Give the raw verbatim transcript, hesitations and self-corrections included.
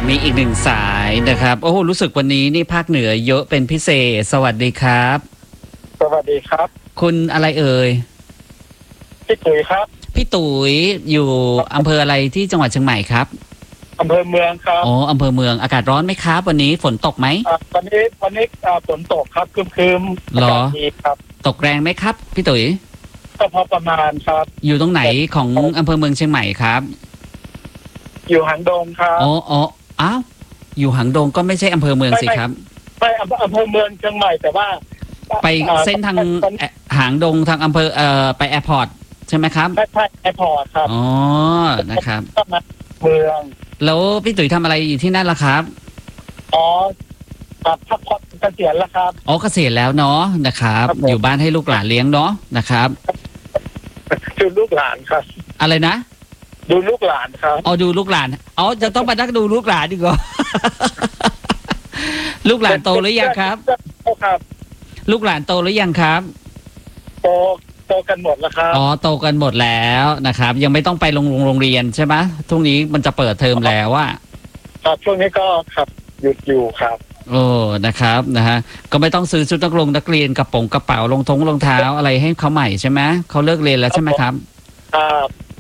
มีอีกหนึ่งสายนะครับโอ้โหรู้สึกวันนี้นี่ภาคเหนือเยอะเป็นพิเศษสวัสดีครับสวัสดีครับคุณอะไรเอ่ยพี่ตุ๋ยครับพี่ตุ๋ยอยู่อำเภออะไรที่จังหวัดเชียงใหม่ครับอำเภอเมืองครับอ๋ออำเภอเมืองอากาศร้อนไหมครับวันนี้ฝนตกไหมอ่าวันนี้วันนี้อ่าฝนตกครับครึมๆหรออากาศดีครับตกแรงไหมครับพี่ตุ๋ยก็พอประมาณครับอยู่ตรงไหนของอำเภอเมืองเชียงใหม่ครับอยู่หางดงครับอ๋ออ๋ออ้าวอยู่หางดงก็ไม่ใช่อำเภอเมืองสิครับไม่อำเภออำเภอเมืองเชียงใหม่แต่ว่าไปอ่เส้นทางตอนเอ่อหางดงทางอำเภอเอ่อไปแอร์พอร์ตใช่ไหมครับไม่ใช่แอร์พอร์ตครับอ๋อนะครับก็มาเมืองแล้วพี่ตุ๋ยทำอะไรอยู่ที่นั่นล่ะครับอ๋ออ่าพักผ่อนเกษียณแล้วครับอ๋อเกษียณแล้วเนาะนะครับครับผมอยู่บ้านให้ลูกหลานเลี้ยงเนาะนะครับดูลูกหลานครับอะไรนะดูลูกหลานครับอ๋อดูลูกหลานอ๋อจะต้องมานั่งดูลูกหลานดีกว่า ลูกหลานโตหรือยังครับครับลูกหลานโตหรือยังครับโตโตกันหมดแล้วครับอ๋อโตกันหมดแล้วนะครับ ยังไม่ต้องไปโรงโรงเรียนใช่ไหมทุกนี้มันจะเปิดเทอมแล้วว่าครับช่วงนี้ก็ครับหยุดอยู่ครับโอ้นะครับนะฮะก็ไม่ต้องซื้อชุดนักลงนักเรียนกระโปรงกระเป๋ารองท้องรองเท้าอะไรให้เขาใหม่ใช่ไหมเขาเลิกเรียนแล้วใช่ไหมครับครับ